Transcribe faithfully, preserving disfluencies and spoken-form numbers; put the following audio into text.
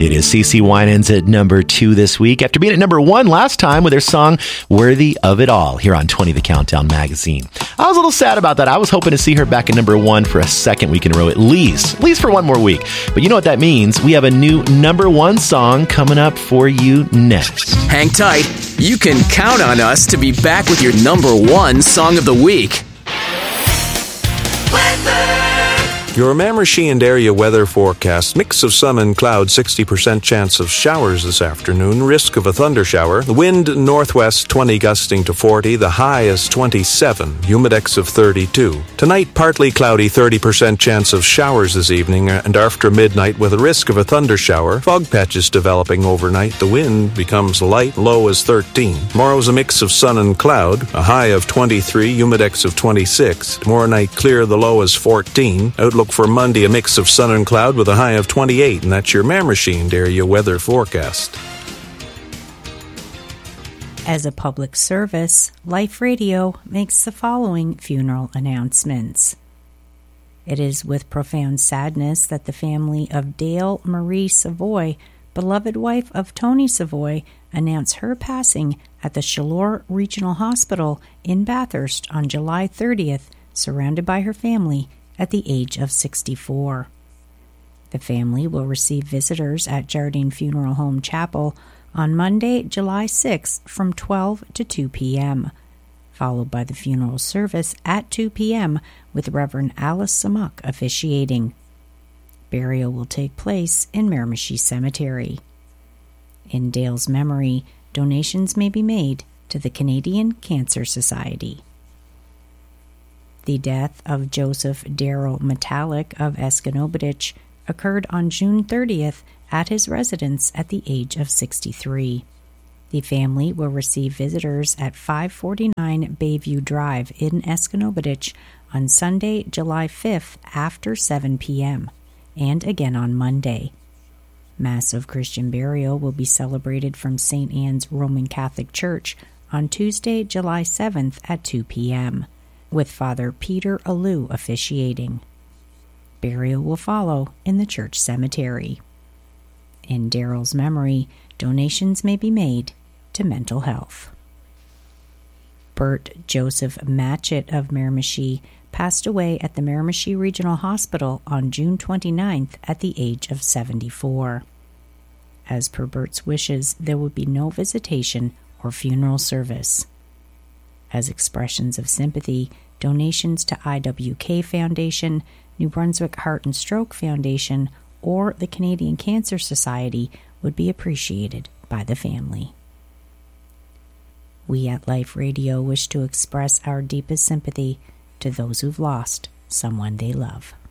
It is CeCe Winans at number two this week after being at number one last time with her song Worthy of It All here on twenty The Countdown magazine. I was a little sad about that. I was hoping to see her back at number one for a second week in a row at least, at least for one more week. But you know what that means? We have a new number one song coming up for you next. Hang tight. You can count on us to be back with your number one song of the week. Your Miramichi and area weather forecast. Mix of sun and cloud, sixty percent chance of showers this afternoon. Risk of a thunder shower. The wind northwest, twenty gusting to forty. The high is twenty-seven. Humidex of thirty-two. Tonight, partly cloudy, thirty percent chance of showers this evening and after midnight with a risk of a thunder shower. Fog patches developing overnight. The wind becomes light, low as thirteen. Tomorrow's a mix of sun and cloud. A high of twenty-three. Humidex of twenty-six. Tomorrow night, clear. The low is fourteen. Outlook for Monday, a mix of sun and cloud with a high of twenty-eight, and that's your Miramichi and area weather forecast. As a public service, Life Radio makes the following funeral announcements. It is with profound sadness that the family of Dale Marie Savoy, beloved wife of Tony Savoy, announced her passing at the Chaleur Regional Hospital in Bathurst on July thirtieth, surrounded by her family at the age of sixty-four. The family will receive visitors at Jardine Funeral Home Chapel on Monday, July sixth from twelve to two p.m., followed by the funeral service at two p.m. with Reverend Alice Samuk officiating. Burial will take place in Miramichi Cemetery. In Dale's memory, donations may be made to the Canadian Cancer Society. The death of Joseph Darrell Metallic of Esconobidich occurred on June thirtieth at his residence at the age of sixty-three. The family will receive visitors at five forty-nine Bayview Drive in Esconobidich on Sunday, July fifth after seven p.m., and again on Monday. Mass of Christian burial will be celebrated from Saint Anne's Roman Catholic Church on Tuesday, July seventh at two p.m., with Father Peter Alou officiating. Burial will follow in the church cemetery. In Darrell's memory, donations may be made to mental health. Bert Joseph Matchett of Miramichi passed away at the Miramichi Regional Hospital on June twenty-ninth at the age of seventy-four. As per Bert's wishes, there would be no visitation or funeral service. As expressions of sympathy, donations to I W K Foundation, New Brunswick Heart and Stroke Foundation, or the Canadian Cancer Society would be appreciated by the family. We at Life Radio wish to express our deepest sympathy to those who've lost someone they love.